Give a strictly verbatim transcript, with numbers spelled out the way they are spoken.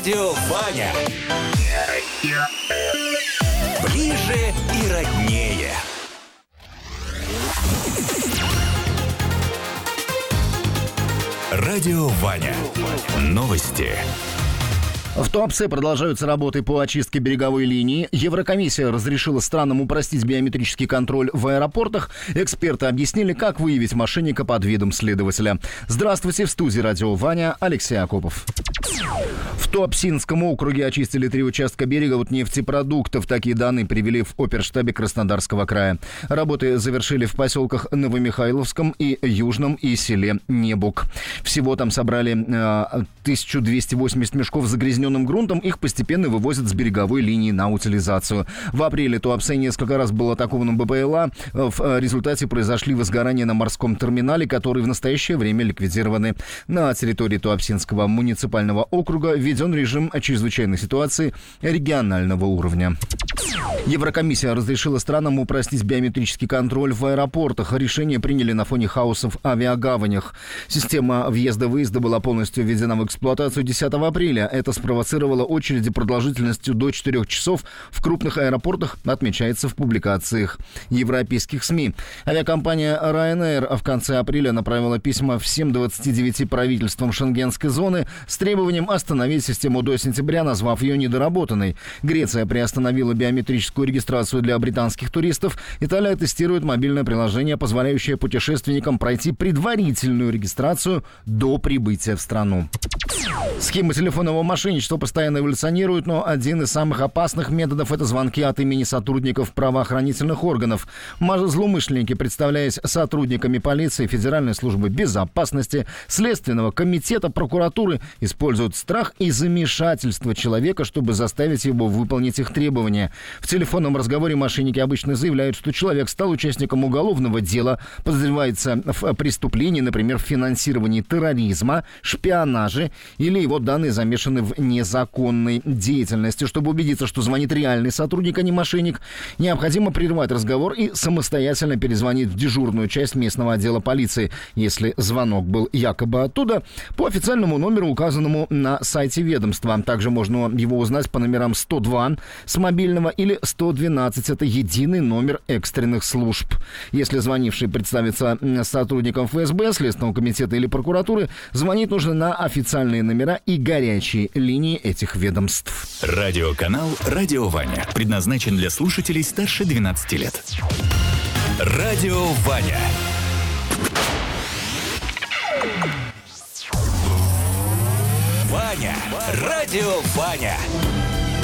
Радио Ваня. Ближе и роднее. Радио Ваня. Новости. В Туапсе продолжаются работы по очистке береговой линии. Еврокомиссия разрешила странам упростить биометрический контроль в аэропортах. Эксперты объяснили, как выявить мошенника под видом следователя. Здравствуйте, в студии Радио Ваня, Алексей Акопов. В Туапсинском округе очистили три участка берега от нефтепродуктов. Такие данные привели в оперштабе Краснодарского края. Работы завершили в поселках Новомихайловском и Южном и селе Небук. Всего там собрали э, тысячу двести восемьдесят мешков загрязненным грунтом. Их постепенно вывозят с береговой линии на утилизацию. В апреле Туапсе несколько раз был атакован БПЛА. В результате произошли возгорания на морском терминале, которые в настоящее время ликвидированы. На территории Туапсинского муниципального округа введен режим чрезвычайной ситуации регионального уровня. Еврокомиссия разрешила странам упростить биометрический контроль в аэропортах. Решение приняли на фоне хаоса в авиагаванях. Система въезда-выезда была полностью введена в эксплуатацию десятого апреля. Это спровоцировало очереди продолжительностью до четырех часов в крупных аэропортах, отмечается в публикациях европейских СМИ. Авиакомпания Ryanair в конце апреля направила письма всем двадцати девяти правительствам шенгенской зоны с требованием остановить систему до сентября, назвав ее недоработанной. Греция приостановила биометрическую регистрацию для британских туристов. Италия тестирует мобильное приложение, позволяющее путешественникам пройти предварительную регистрацию до прибытия в страну. Схемы телефонного мошенничества постоянно эволюционируют, но один из самых опасных методов – это звонки от имени сотрудников правоохранительных органов. Злоумышленники, представляясь сотрудниками полиции, Федеральной службы безопасности, Следственного комитета, прокуратуры, используют страх и замешательство человека, чтобы заставить его выполнить их требования. В телефонном разговоре мошенники обычно заявляют, что человек стал участником уголовного дела, подозревается в преступлении, например, в финансировании терроризма, шпионаже, или его данные замешаны в незаконной деятельности. Чтобы убедиться, что звонит реальный сотрудник, а не мошенник, необходимо прервать разговор и самостоятельно перезвонить в дежурную часть местного отдела полиции, если звонок был якобы оттуда, по официальному номеру, указанному на сайте ведомства. Также можно его узнать по номерам сто два с мобильного или сто двенадцать. Это единый номер экстренных служб. Если звонивший представится сотрудником ФСБ, Следственного комитета или прокуратуры, звонить нужно на официальные номера и горячие линии этих ведомств. Радиоканал «Радио Ваня» предназначен для слушателей старше двенадцати лет. Радио Ваня. Ваня. Радио Ваня.